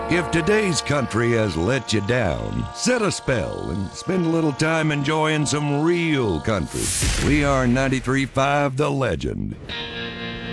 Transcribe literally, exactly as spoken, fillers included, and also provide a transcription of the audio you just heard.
If today's country has let you down, set a spell and spend a little time enjoying some real country. We are ninety-three point five The Legend.